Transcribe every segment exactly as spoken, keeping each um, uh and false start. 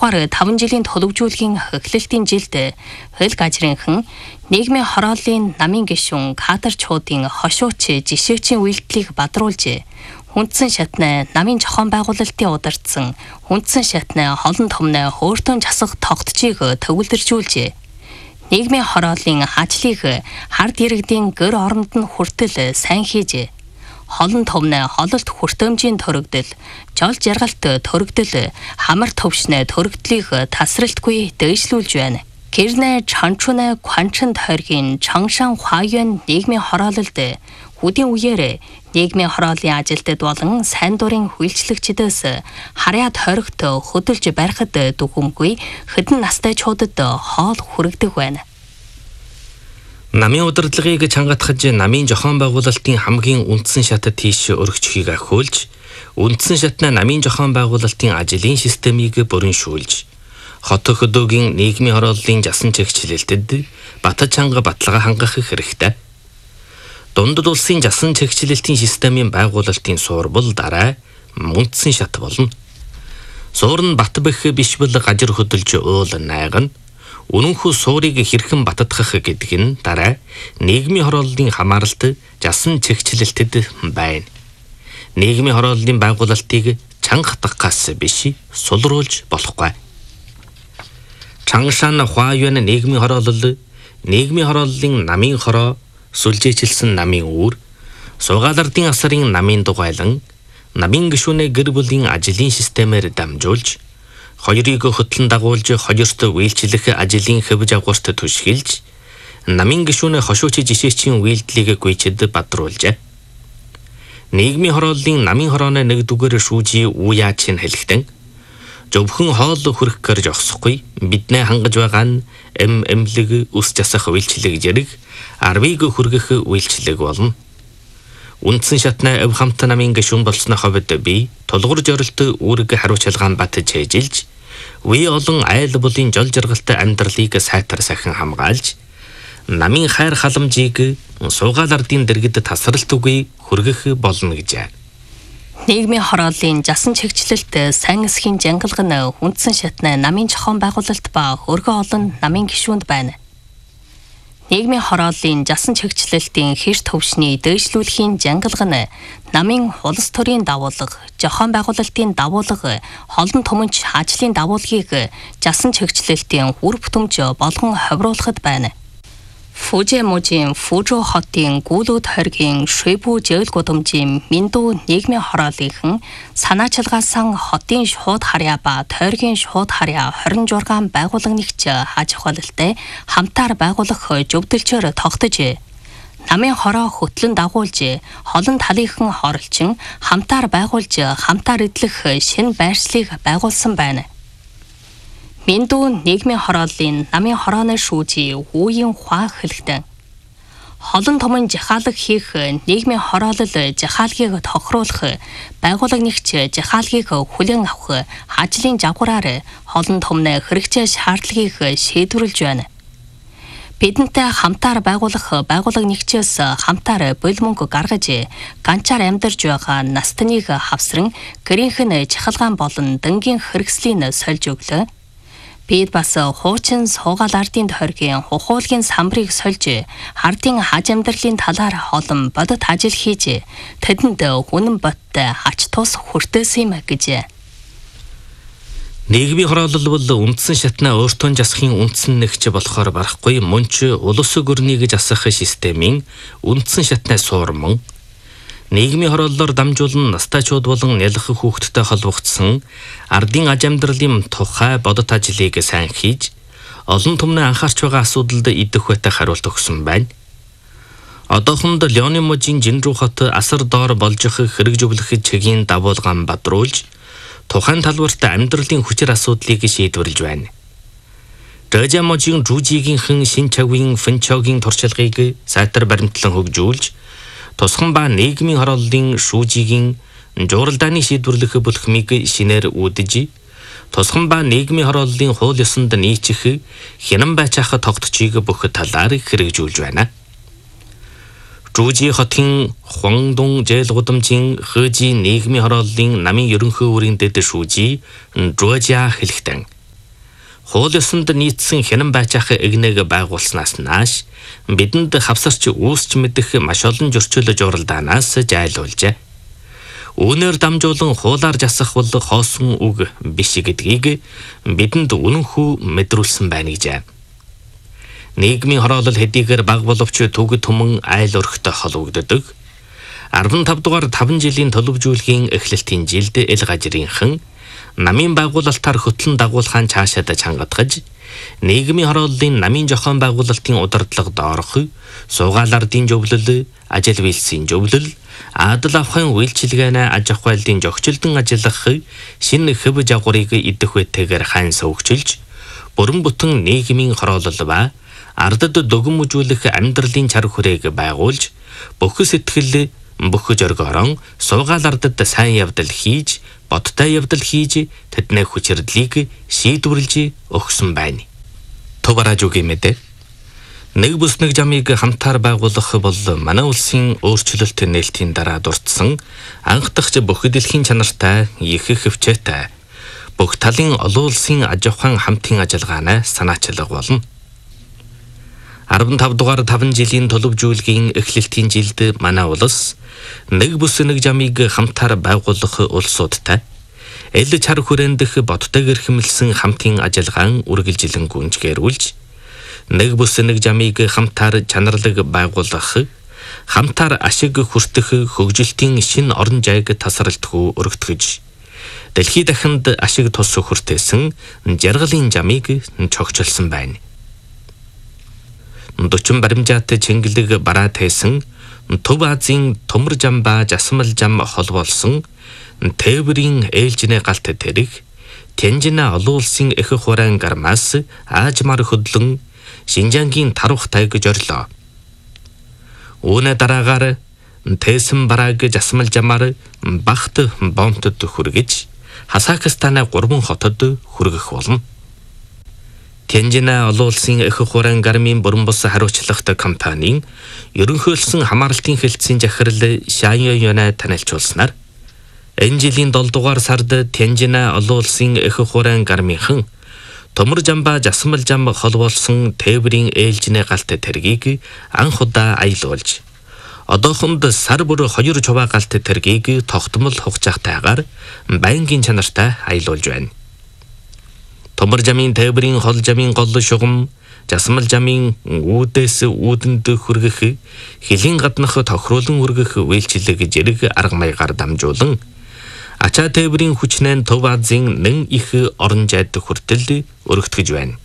дугаар таван жилийн төлөвжүүлгийн эхлэлтийн жилд хөл гажрынхан нийгмийн хорооллын намын гишүүн кадрчуудын хошууч жишээчийн үйлдэлийг бадруулжээ. Хүндсэн шатны намын зохион байгуулалтын удирдсан хүндсэн шатны холон томны хөөртөн засах тогтчийг төвлөржүүлжээ. Нийгмийн хорооллын ажлыг хард иргэдийн гэр оронд нь хүртэл сайн хийжээ. Холон томны хололт хүртээмжийн төрөгдөл, жол жаргалт төрөгдөл, хамар төвшнэ төрөгдлийг тасралтгүй дээшлүүлж байна. Гэрнэ чанчунэ кванчин тойргийн чангшан хаян нийгмийн хороололд үдийн үеэр нийгмийн хорооллын ажилтнууд болон сайн дурын хүлчлэгчдээс харьяа тойрогт хөдөлж барихад дүгүмгүй хэдэн настайчуудад хоол хүрэгдэг байна. Намын удирдлагыг чангатгаж намын зохион байгуулалтын хамгийн үндсэн шатад тийш өргөжхийг ахиулж, үндсэн шатны намын зохион байгуулалтын ажлын системийг бүрэншүүлж, хот хөдөөгийн нийгмийн хорооллын жасан чигчлэлтэд бата чанга баталгаа хангах хэрэгтэй. Дундад улсын жасан чигчлэлтийн системийн байгуулалтын суур бол дараа үндсэн шат болно. Суур нь бат бэх биш бол гажир хөдөлж уул найгана. Үнэнхүү суурийг хэрхэн баттгах гэдэг нь дараа нийгмийн хорооллын хамааралт жасан чигчлэлтэд байна. Нийгмийн хорооллын байгуулалтыг чангатгахаас биш сулруулж болохгүй. Чангшан хаян нийгмийн хороолол, нийгмийн хорооллын намын хороо, сүлжээчилсэн намын үүр, сугаалардын асарын намын дугайлан, намын гишүүнээ гэр бүлийн ажлын системээр дамжуулж, хоёрыг хөтлөн дагуулж хоёрт үйлчлэх ажлын хэв жагуурт түшгэлж, намын гишүүнээ хошууч жишээчийн үйлдэлийг гүйчэд бадруулжээ. Нийгмийн хорооллын намын хорооны нэгдүгээр шүүжийн үеач нь хэлэхдээ зөвхөн хоол хүрэх гэж огсохгүй биднээ хангаж байгаа нь эм эмлэг ус жасах үйлчлэг зэрэг арвыг хүргэх үйлчлэг болно. Үндсэн шатны эв хамт намын гишүүн болсны хувьд би тулгуур зорилт үүрэг хариуцлагаан батж хэжилж, үе олон айл булын жол жаргалтай амьдралыг сайтар сахин хамгаалж, намын хайр халамжийг суугаалардын дэргэд тасралтгүй хүргэх болно гэжээ. Нийгмийн хорооллын жасан чигчлэлт сайн эсхийн жангалга нь үндсэн шатны намын зохион байгуулалт ба өргөн олон намын гишүүнд байна. Нийгмийн хорооллын жасан чигчлэлтийн хэр төвшний дээшлүүлэхийн жангалга нь намын улс төрийн дагуулга, зохион байгуулалтын дагуулга, холон томонч ажлын дагуулгыг жасан чигчлэлтийн үр бүтэмж болгон ховруулахад байна. Фужимужийн Фужу хотын гүлүүд хоргийн Шүйбүү жээл гудамжийн Миндүү нийгмийн хорооллынхан санаачилгаасан хотын шууд харьяа ба тойргийн шууд харьяа хорин жургаан байгууллага нэгч хаж ухаалалтай хамтаар байгуулах зөвдөлчөөр тогтож намын хороо хөтлөн дагуулж холон талынхан хоролчин хамтаар байгуулж хамтаар эдлэх шинэ байршлыг байгуулсан байна. Миндүү нийгмийн хорооллын намын хорооны шүүжийн үеийн хаа хэлэхдээ холон томон жахаалаг хийх нийгмийн хороолол жахаалгийг тохируулах байгууллага нэгч жахаалгийг хүлээн авах ажлын жагвараар холон томны хэрэгцээ шаардлагыг шийдвэрлэж байна. Бидэнтэй хамтаар байгуулах байгууллага нэгчээс хамтаар бул мөнгө гаргаж ганчаар амьдарч байгаа настаныг хавсран гэрийнх нь жахалгаан болон дэнгийн хэрэгслийн сольж өглөө. Бид бас хуучин суугаал ардын тойргийн хухуулгийн самбарыг сольж ардын хаж амьдралын талаар олон бодит ажил хийж тэдэнд үнэн бодтой ач тус хүртээсэн юм гэж. Нийгмийн хороолол бол үндсэн шатны өөртөө засахын үндсэн нэгч болохоор барахгүй мөн ч улс гүрнийг засах системийн үндсэн шатны суурман. Нийгмийн хорооллоор дамжуулан настайчууд болон нялх хүүхдтэй холбогдсон ардын аж амьдралын тухай бодит ажлыг сайн хийж, олон түмний анхаарч байгаа асуудалд идэх байтах хариулт өгсөн байна. Одоохонд Леоны мужийн Жинрүү хот асар доор болж хэрэг зөвлөх чигийн дагуулгаан бадруулж, тухайн талбарт амьдралын хүчээр асуудлыг шийдвэрлэж байна. Рэжа мужийн Жужигийнхэн шин чавын Фэнчогийн туршлагыг сайтар баримтлан хөгжүүлж, тусган ба нийгмийн хорооллын шүүжигийн журалдааны шийдвэрлэх бүлхмийг шинээр үүдэж, тусган ба нийгмийн хорооллын хууль ёсонд нийцэх хянан байцаах тогтчийг бүх талаар хэрэгжүүлж байна. Жужи хотын Хуандун жээл гудамжийн Хэжи нийгмийн хорооллын намын ерөнхий үүрийн дэд шүүжи Жужа хэлэхдээ хууль ёсонд нийцсэн хянан байцаах игнэг байгуулснаас нааш бидэнд хавсарч үүсч мэдэх маш олон зөрчил журалдаанаас жайлуулжээ. Үүнээр дамжуулан хуулаар засах бол хоосон үг биш гэдгийг бидэнд үнэнхүү мэдрүүлсэн байна гэж. Нийгмийн хороолол хэдийгээр бага боловч түүгэд түмэн айл өрхтө холбогддог. арван тав дугаар таван жилийн төлөвжүүлгийн эхлэлтийн жилд эл гажрынхан намын байгуулалтаар хөтлөн дагуулхаан цаашаад чангадгаж нийгмийн хорооллын намын зохион байгуулалтын удирдлага доорох, суугаалардын зөвлөл, ажил үйлсийн зөвлөл, адал авахын үйлчилгээнэ аж ахуйлын зохицолтон ажиллах шинэ хэв жагварыг идэх үетэйгээр хайн сөвгчилж, бүрэн бүтэн нийгмийн хороолол ба ардад дүгнэмжүүлэх амьдралын чар хүрээг байгуулж, бүх сэтгэл, бүх зоргоорон суугаалардад сайн явдал хийж, бодтой явдал хийж, тэдний хүчирдлийг шийдвэрлэж өгсөн байна. Товараж үгүй мэдээ. Нэг бүс нэг жамыг хамтаар байгуулах бол манай улсын өөрчлөлт нээлтийн дараа дурдсан анх дахь бүх дэлхийн чанартай их хөвчөөтэй бүх талын олон улсын аж ахуйн хамтын ажиллагааны санаачлаг болно. арван тав дугаар таван жилийн төлөвжүүлгийн эхлэлтийн жилд манай улс нэг бүс нэг жамыг хамтаар байгуулах улсуудтай эл чар хүрэндэх бодтой гэрхэмлсэн хамтын ажиллагаан үргэлжилэн гүнжгээрүүлж нэг бүс нэг жамыг хамтаар чанарлаг байгуулах, хамтаар ашиг хүртэх хөгжилтийн шин орон зайг тасралтгүй өргөтгөж, дэлхий дахинд ашиг тус хүртээсэн жаргалын жамыг цогцолсон байна. Дучим баримжаат чингэлэг бараа тайсан Төв Азийн төмөр жам ба жасмал жам холбоолсон тээврийн ээлжинэ галт тэрэг Тянжина олон улсын их хураан гармаас аажмаар хөдлөн Шинжангийн таруух тайг зорлоо. Үүнээ дараагаар Тэсэн барааг жасмал жамаар багт бомтод хүргэж Хасакстаны гурван хотод хүргэх болно. Тянжина олон улсын их хураан гармын бүрэн бус хариуцлагат компанийн ерөнхийлсөн хамаарлтын хэлтсийн захирал Шаньёёнэ танилцуулснаар энэ жилийн долоо дугаар сард Тянжина олон улсын их хураан гармынхан төмөр жам ба жасмал жам холбоолсон тээврийн ээлжинэ галт тэргийг анх удаа аялуулж одоохонд сар бүр хоёр чуваа галт тэргийг тогтмол хугацаатайгаар байнгын чанартай аялуулж байна. Төмөр жамын тээврийн хол жамын гол шугам, жасмал жамын үүдээс үүдэнд хүргэх, хилийн гаднах тохируулан хүргэх үйлчилэг зэрэг арга маягаар дамжуулан ачаа тээврийн хүчнэн Төв Азийн нэн их орон зайд хүртэл өргөтгөж байна.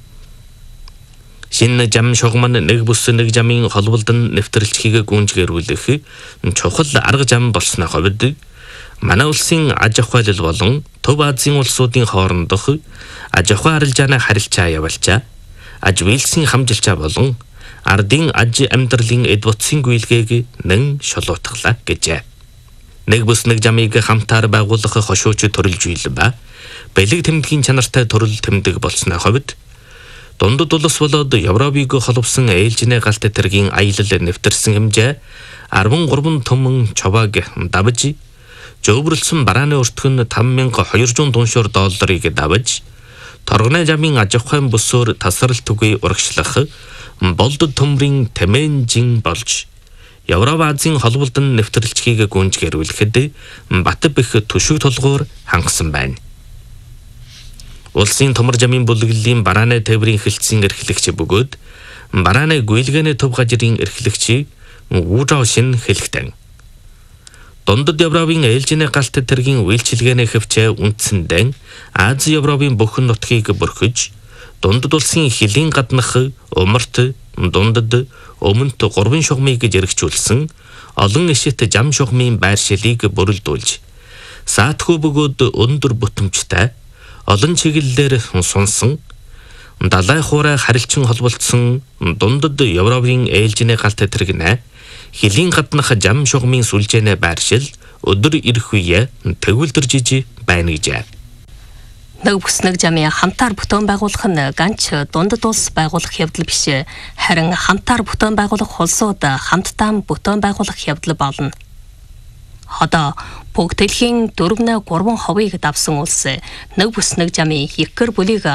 Шинэ жам шугам нь нэг бүс нэг жамын холболдон нэвтрэлцгийг гүнжгээрүүлэх чухал арга жам болсны хувьд манай улсын аж ахуйлал болон Төв Азийн улсуудын хоорондох аж ахуй арилжааны харилцаа явуулчаа, аж үйлсийн хамжилчаа болон ардын аж амьдралын эд утсын гүйлгээг нэн шолоотглаа гэжээ. Нэг бүс нэг жамыг хамтаар байгуулах хошууч төрөл жийл ба бэлэг тэмдгийн чанартай төрөл тэмдэг болсны хувьд дундад улс болоод Европыг холбосон ээлжинэ галт тэргийн аялал нэвтэрсэн хэмжээ арван гурван төмөн чавааг давж жөвөрлсөн барааны өртгөн таван мянга хоёрдугаар дуншуур долларыг давж торгоны жамын аж ахуйн бүсөөр тасралт түгүй урагшлах болдод төмрийн тэмээнжин болж Европ Азийн холболдон нэвтрэлцгийг гүнжгээрүүлэхэд бат бэх түшиг толгуур хангасан байна. Улсын төмөр жамын бүлэглэлийн барааны тээврийн хэлтсийн эрхлэгч бөгөөд барааны гүйлгээний төв гажрын эрхлэгч Ужаошин хэлэхтэн. Дундад Европын ээлжинэ галт тэргийн үйлчилгээний хөвчөө үндсэндэн Аз Европын бүхэн нутгийг бүрхэж дундад улсын хилийн гаднах умарт дундад өмнөд гурван шугамыг зэрэгчүүлсэн олон ишит жам шугамын байр шилийг бүрэлдүүлж саатгүй бөгөөд өндөр бүтэмжтэй олон чиглэлээр сунсан далай хуурай харилцан холболдсон дундад Европын ээлжинэ галт тэргэнэ хилийн гаднах жам шугамын сүлжээнэ байр шил өдөр ирэх үе төвлөржиж байна гэж. Нэг бүс нэг жамын хамтаар бүтээн байгуулах нь ганц дундад улс байгуулах явдал биш, харин хамтаар бүтээн байгуулах улсууд хамтдаа бүтээн байгуулах явдал болно. Одоо бүгд дэлхийн дөрвөн гурван хувийг давсан улс нэг бүс нэг жамын эрхэр бүлийг